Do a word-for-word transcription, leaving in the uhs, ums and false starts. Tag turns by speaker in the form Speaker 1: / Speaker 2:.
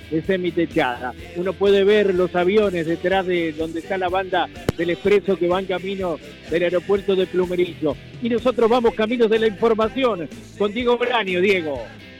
Speaker 1: de semitechada. Uno puede ver los aviones detrás de donde está la banda del Expreso que van camino del aeropuerto de Plumerillo. Y nosotros vamos caminos de la información con Diego Braño. Diego.